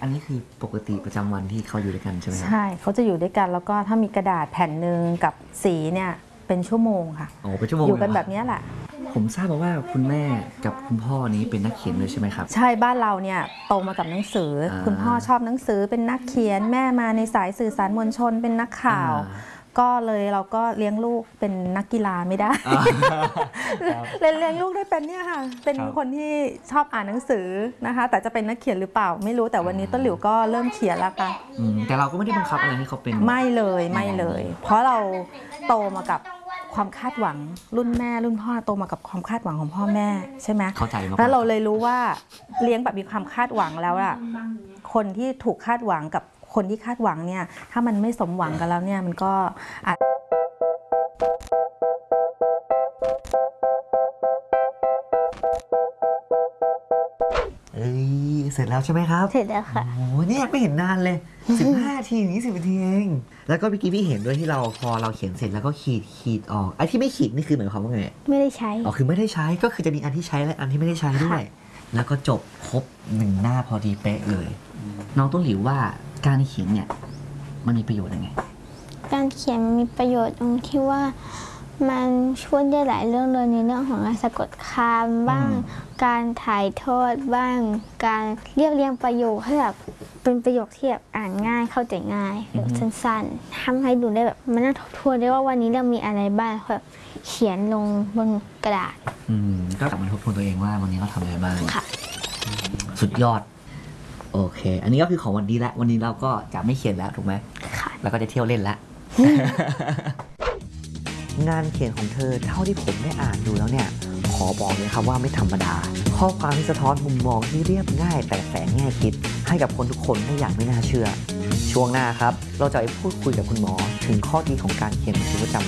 นี่คือปกติประจำวันที่เขาอยู่ด้วยกันใช่ไหมครับใช่เขาจะอยู่ด้วยกันแล้วก็ถ้ามีกระดาษแผ่นหนึ่งกับสีเนี่ยเป็นชั่วโมงค่ะโอ้เป็นชั่วโมงอยู่กันแบบนี้แหละผมทราบมาว่าคุณแม่กับคุณพ่อนี้เป็นนักเขียนเลยใช่ไหมครับใช่บ้านเราเนี่ยโตมากับหนังสือคุณพ่อชอบหนังสือเป็นนักเขียนแม่มาในสายสื่อสารมวลชนเป็นนักข่าว ก็เลยเราก็เลี้ยงลูกเป็นนักกีฬาไม่ได้เลี้ยงลูกได้เป็นเนี่ยค่ะเป็นคนที่ชอบอ่านหนังสือนะคะแต่จะเป็นนักเขียนหรือเปล่าไม่รู้แต่วันนี้ต้นหลิวก็เริ่มเขียนแล้วค่ะแต่เราก็ไม่ได้บังคับอะไรให้เขาเป็นไม่เลยไม่เลย เพราะเราโตมากับความคาดหวังรุ่นแม่รุ่นพ่อโตมากับความคาดหวังของพ่อแม่ใช่ไหมเข้าใจมากแล้วเราเลยรู้ว่าเลี้ยงแบบมีความคาดหวังแล้วอะคนที่ถูกคาดหวังกับคนที่คาดหวังเนี่ยถ้ามันไม่สมหวังกันแล้วเนี่ยมันก็อาจเสร็จแล้วใช่ไหมครับเสร็จแล้วค่ะโอ้เนี่ยไม่เห็นนานเลย15 นาที20 นาทีเองแล้วก็เมื่อกี้พี่เห็นด้วยที่เราพอเราเขียนเสร็จแล้วก็ขีดออกไอ้ที่ไม่ขีดนี่คือหมายความว่าไงไม่ได้ใช้อ๋อคือไม่ได้ใช้ก็คือจะมีอันที่ใช้และอันที่ไม่ได้ใช้ด้วยแล้วก็จบครบ1 หน้าพอดีเป๊ะเลยน้องต้นหลิวว่าการเขียนเนี่ยมันมีประโยชน์ยังไงการเขียนมีประโยชน์ตรงที่ว่ามันช่วยได้หลายเรื่องเลยในเรื่องของการสะกดคำบ้างการถ่ายทอดบ้างการเรียบเรียงประโยคให้แบบเป็นประโยคที่แบบอ่านง่ายเข้าใจง่ายแบบสั้นๆทำให้ดูได้แบบมันน่าทบทวนได้ว่าวันนี้เรามีอะไรบ้างแบบเขียนลงบนกระดาษก็กลับมาทบทวนตัวเองว่าวันนี้เราทำอะไรบ้างสุดยอดโอเคอันนี้ก็คือของวันนี้แล้ววันนี้เราก็จะไม่เขียนแล้วถูกไหมแล้วก็จะเที่ยวเล่นแล้ว งานเขียนของเธอเท่าที่ผมได้อ่านดูแล้วเนี่ยขอบอกเลยครับว่าไม่ธรรมดาข้อความที่สะท้อนมุมมองที่เรียบง่ายแต่แฝงแง่คิดให้กับคนทุกคนได้อย่างไม่น่าเชื่อช่วงหน้าครับเราจะไปพูดคุยกับคุณหมอถึงข้อดีของการเขียนหนังสือประจ